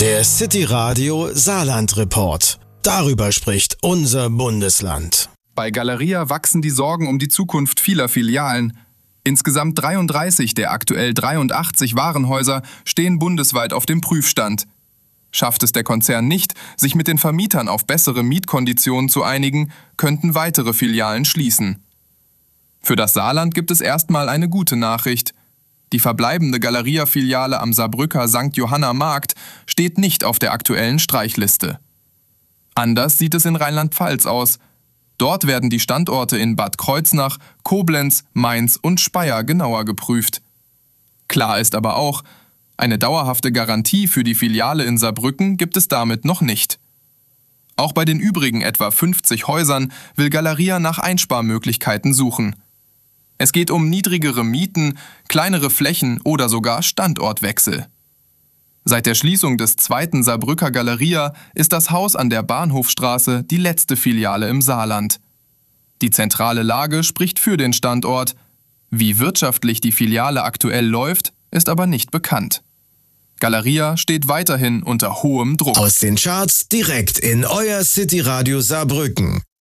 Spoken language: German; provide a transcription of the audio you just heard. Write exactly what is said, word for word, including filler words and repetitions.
Der City Radio Saarland Report. Darüber spricht unser Bundesland. Bei Galeria wachsen die Sorgen um die Zukunft vieler Filialen. Insgesamt dreiunddreißig der aktuell dreiundachtzig Warenhäuser stehen bundesweit auf dem Prüfstand. Schafft es der Konzern nicht, sich mit den Vermietern auf bessere Mietkonditionen zu einigen, könnten weitere Filialen schließen. Für das Saarland gibt es erstmal eine gute Nachricht. Die verbleibende Galeria-Filiale am Saarbrücker Sankt Johanna Markt steht nicht auf der aktuellen Streichliste. Anders sieht es in Rheinland-Pfalz aus. Dort werden die Standorte in Bad Kreuznach, Koblenz, Mainz und Speyer genauer geprüft. Klar ist aber auch, eine dauerhafte Garantie für die Filiale in Saarbrücken gibt es damit noch nicht. Auch bei den übrigen etwa fünfzig Häusern will Galeria nach Einsparmöglichkeiten suchen. Es geht um niedrigere Mieten, kleinere Flächen oder sogar Standortwechsel. Seit der Schließung des zweiten Saarbrücker Galeria ist das Haus an der Bahnhofstraße die letzte Filiale im Saarland. Die zentrale Lage spricht für den Standort. Wie wirtschaftlich die Filiale aktuell läuft, ist aber nicht bekannt. Galeria steht weiterhin unter hohem Druck. Aus den Charts direkt in euer City Radio Saarbrücken.